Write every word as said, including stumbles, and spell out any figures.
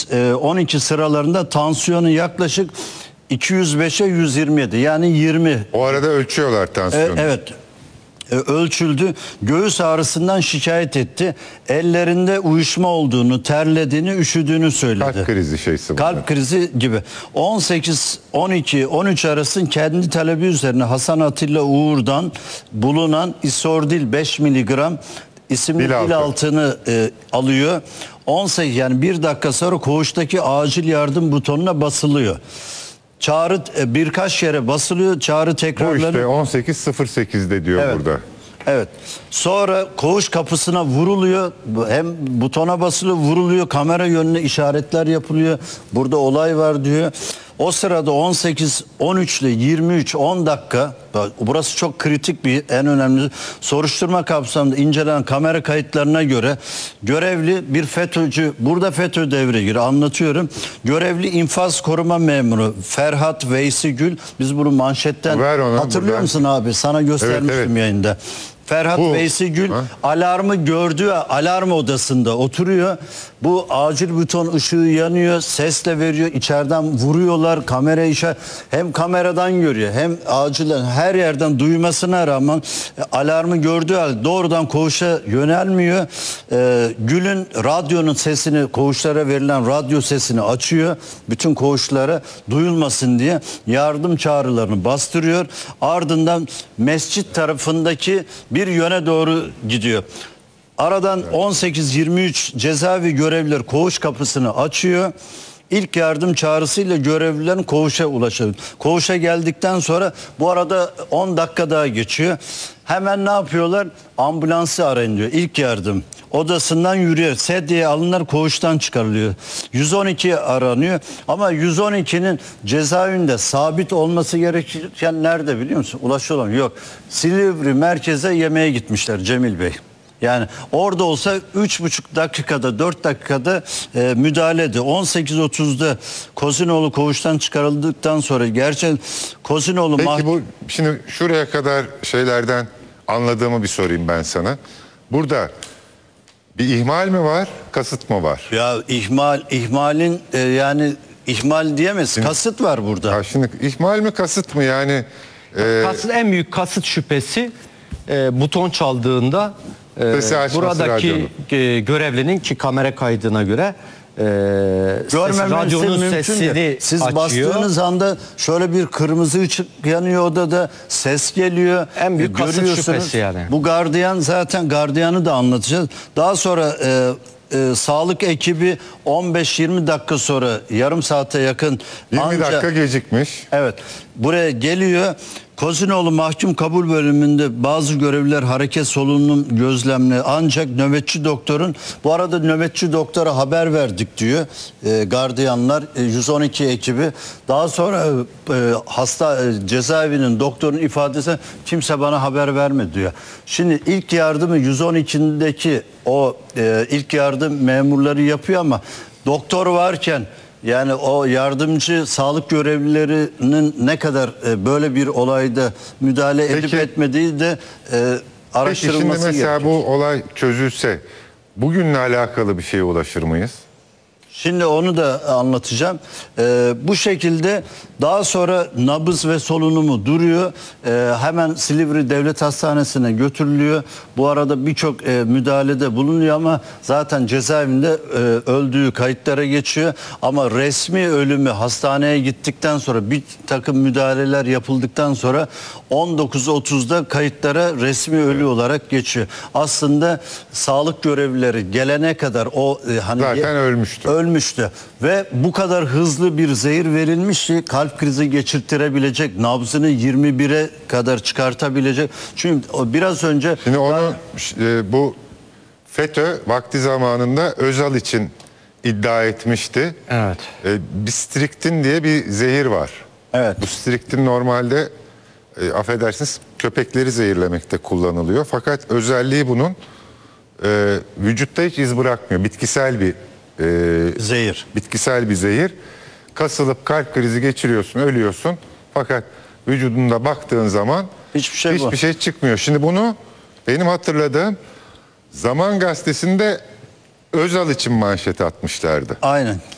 on iki sıralarında tansiyonu yaklaşık iki yüz beşe yüz yirmi yedi, yani yirmi. O arada ölçüyorlar tansiyonu. E, evet. E, ölçüldü. Göğüs ağrısından şikayet etti. Ellerinde uyuşma olduğunu, terlediğini, üşüdüğünü söyledi. Kalp krizi şeysi bu. Kalp krizi gibi. on sekiz, on iki, on üç arası kendi talebi üzerine Hasan Atilla Uğur'dan bulunan isordil beş miligram isimli Dil altı. dil altını e, alıyor. on sekiz, yani bir dakika sonra koğuştaki acil yardım butonuna basılıyor. Çağrı e, birkaç yere basılıyor. Çağrı Bu tekrarları. işte on sekiz sıfır sekizde diyor Evet. burada. Evet. Sonra koğuş kapısına vuruluyor. Hem butona basılıyor, vuruluyor. Kamera yönüne işaretler yapılıyor. Burada olay var diyor. O sırada on sekiz, on üç ile yirmi üç, on dakika, burası çok kritik bir, en önemli soruşturma kapsamında incelenen kamera kayıtlarına göre görevli bir FETÖ'cü, burada FETÖ devreye giriyor, anlatıyorum. Görevli infaz koruma memuru Ferhat Veysi Gül, biz bunu manşetten Ver ona, hatırlıyor buradan. musun abi? Sana göstermiştim Evet, evet. yayında. Ferhat Bu, Veysi Gül ha? alarmı gördüğü alarm odasında oturuyor. Bu acil buton ışığı yanıyor, sesle veriyor, içeriden vuruyorlar, kamera işe hem kameradan görüyor hem acilen her yerden duymasına rağmen e, alarmı gördüğü halde doğrudan koğuşa yönelmiyor. E, Gül'ün radyonun sesini, koğuşlara verilen radyo sesini açıyor. Bütün koğuşlara duyulmasın diye yardım çağrılarını bastırıyor. Ardından mescit tarafındaki bir yöne doğru gidiyor. Aradan on sekiz yirmi üç cezaevi görevliler koğuş kapısını açıyor. İlk yardım çağrısıyla görevlilerin koğuşa ulaşıyor. Koğuşa geldikten sonra bu arada on dakika daha geçiyor. Hemen ne yapıyorlar? Ambulansı arayın diyor. İlk yardım. Odasından yürüyor. Sedyeye alınlar, koğuştan çıkarılıyor. yüz on iki aranıyor. Ama yüz on ikinin cezaevinde sabit olması gereken nerede biliyor musun? Ulaşılamıyor. Yok. Silivri merkeze yemeğe gitmişler Cemil Bey. Yani orada olsa üç buçuk dakikada, dört dakikada e, müdahalede. on sekiz otuzda Kozinoğlu koğuştan çıkarıldıktan sonra gerçekten Kozinoğlu Peki mah- bu şimdi şuraya kadar şeylerden anladığımı bir sorayım ben sana. Burada bir ihmal mi var, kasıt mı var? ya ihmal ihmalin e, yani ihmal diyemez. Kasıt var burada. Ya şimdi ihmal mi, kasıt mı yani? e, Kasıt, en büyük kasıt şüphesi e, buton çaldığında e, Sesi açması buradaki radyonun. e, görevlinin, ki kamera kaydına göre e, ses, Görmemesi radyonun mümkün sesini değil. Siz açıyor. bastığınız anda şöyle bir kırmızı ışık yanıyor odada, ses geliyor. En büyük E, kasıt görüyorsunuz. şüphesi yani. Bu gardiyan, zaten gardiyanı da anlatacağız. Daha sonra e, e, sağlık ekibi on beş yirmi dakika sonra, yarım saate yakın yirmi anca- dakika gecikmiş. Evet. Buraya geliyor. Kozinoğlu mahkum kabul bölümünde bazı görevliler hareket solunum gözlemli, ancak nöbetçi doktorun, bu arada nöbetçi doktora haber verdik diyor e, gardiyanlar, e, yüz on iki ekibi. Daha sonra e, hasta e, cezaevinin doktorun ifadesi, kimse bana haber vermedi diyor. Şimdi ilk yardımı yüz on ikideki o e, ilk yardım memurları yapıyor ama doktor varken, yani o yardımcı sağlık görevlilerinin ne kadar e, böyle bir olayda müdahale edip Peki. etmediği de e, Peki araştırılması şimdi mesela gerekiyor. bu olay çözülse bugünle alakalı bir şeye ulaşır mıyız? Şimdi onu da anlatacağım. Ee, bu şekilde daha sonra nabız ve solunumu duruyor. Ee, hemen Silivri Devlet Hastanesi'ne götürülüyor. Bu arada birçok e, müdahalede bulunuyor ama zaten cezaevinde e, öldüğü kayıtlara geçiyor. Ama resmi ölümü hastaneye gittikten sonra, bir takım müdahaleler yapıldıktan sonra on dokuz otuzda kayıtlara resmi ölü olarak geçiyor. Aslında sağlık görevlileri gelene kadar o e, hani Zaten ölmüştü. ölmüştü ve bu kadar hızlı bir zehir verilmiş ki kalp krizi geçirttirebilecek, nabzını yirmi bire kadar çıkartabilecek. Çünkü o biraz önce Şimdi onu e, bu FETÖ vakti zamanında Özal için iddia etmişti. Evet. E, Bistriktin diye bir zehir var. evet Bu striktin normalde e, affedersiniz köpekleri zehirlemekte kullanılıyor. Fakat özelliği bunun e, vücutta hiç iz bırakmıyor. Bitkisel bir e, zehir. bitkisel bir zehir. Kasılıp kalp krizi geçiriyorsun, ölüyorsun. Fakat vücudunda baktığın zaman Hiçbir şey hiçbir bu. şey çıkmıyor. Şimdi bunu benim hatırladığım Zaman Gazetesi'nde Özal için manşet atmışlardı. Aynen.